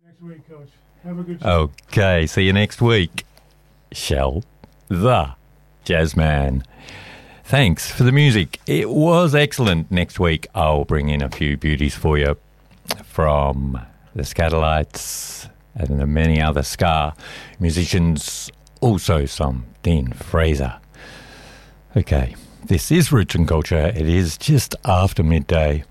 Next week, Coach. Have a good show. Okay, see you next week. Shell the Jazzman. Thanks for the music. It was excellent. Next week, I'll bring in a few beauties for you from the Scatterlights and the many other ska musicians. Also some Dean Fraser. Okay, this is Roots and Culture. It is just after midday.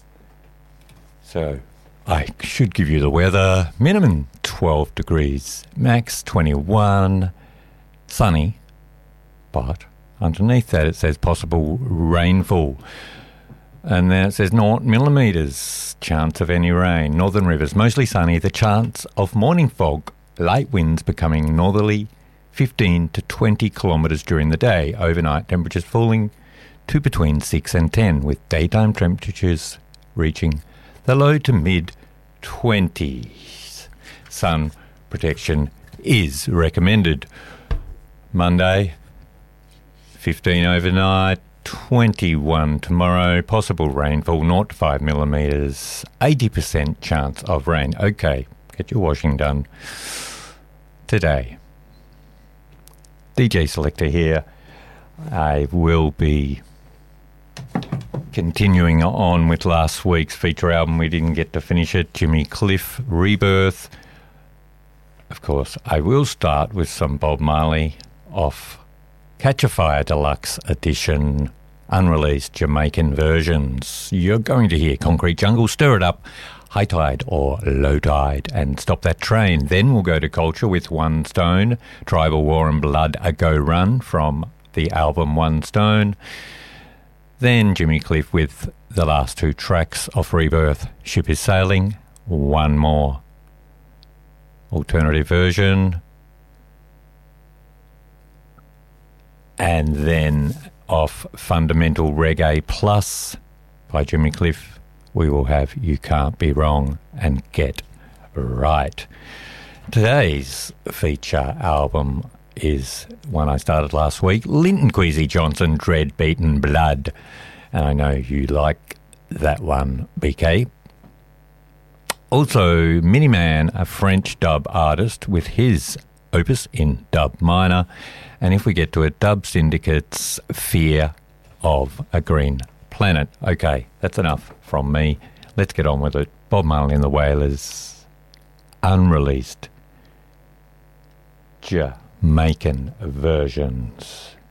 So I should give you the weather. Minimum 12 degrees, max 21, sunny, but underneath that it says possible rainfall. And then it says 0 millimetres, chance of any rain. Northern rivers, mostly sunny. The chance of morning fog, light winds becoming northerly, 15 to 20 kilometres during the day. Overnight temperatures falling to between 6 and 10, with daytime temperatures reaching the low to mid 20s. Sun protection is recommended. Monday, 15 overnight, 21 tomorrow. Possible rainfall, 0 to 5 millimetres, 80% chance of rain. Okay, get your washing done today. DJ Selector here. I will be continuing on with last week's feature album. We didn't get to finish it. Jimmy Cliff, Rebirth. Of course, I will start with some Bob Marley off Catch a Fire Deluxe Edition, unreleased Jamaican versions. You're going to hear Concrete Jungle, Stir It Up, High Tide or Low Tide, and Stop That Train. Then we'll go to Culture with One Stone, Tribal War and Blood, A Go Run from the album One Stone. Then Jimmy Cliff with the last two tracks off Rebirth, Ship Is Sailing, One More alternative version. And then off Fundamental Reggae Plus by Jimmy Cliff, we will have You Can't Be Wrong and Get Right. Today's feature album is one I started last week, Linton Kwesi Johnson, Dread Beaten Blood. And I know you like that one, BK. Also, Miniman, a French dub artist with his opus in dub minor. And if we get to it, Dub Syndicate's Fear of a Green Planet. Okay, that's enough from me. Let's get on with it. Bob Marley and the Wailers, unreleased Jamaican versions.